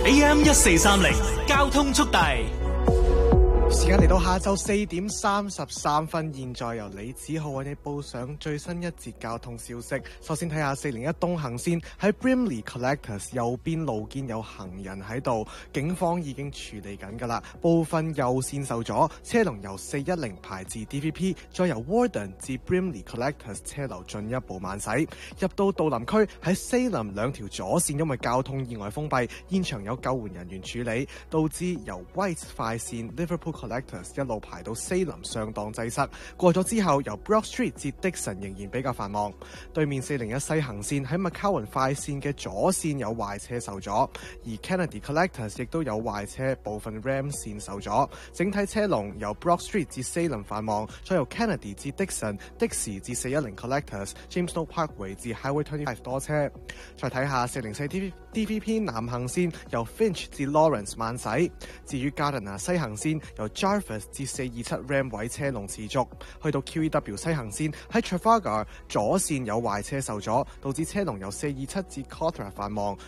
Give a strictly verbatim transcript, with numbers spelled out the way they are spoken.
A M 一四三零交通速遞。 時間嚟到下晝四點三十三分，現在由李子浩為你報上最新一節交通消息。首先睇下四零一東行線喺 Brimley Collectors 右邊路肩有行人喺度，警方已經處理緊㗎啦。部分右線受阻，車龍由四一零排至 D V P， 再由 Warden 至 Brimley Collectors 車流進一步慢駛。入到杜林區喺 Salem 兩條左線因為交通意外封閉，現場有救援人員處理，導致由 White 快線 Liverpool Collectors 一路排到 Salem 相當擠塞，過咗之後由 Broad Street 至 Dixon 仍然比較繁忙。對面四零一西行線喺 McCowan 快線嘅左線有壞車受阻，而 Kennedy Collectors 亦都有壞車，部分 Ram 線受阻。整體車龍由 Broad Street 至 Salem 繁忙，再由 Kennedy 至 Dixon、的士至四一零 Collectors、Jamestown Parkway 至 Highway 二十五多車。再睇下四零四 D V P 南行線由 Finch 至 Lawrence 慢駛，至於 Gardiner 西行線由 Jarvis 至四二七 Ram 位車龍持續，去到 Q E W 西行線喺 Trafalgar 左線有壞車受阻，導致車龍由四二七至 Cotterell 繁忙，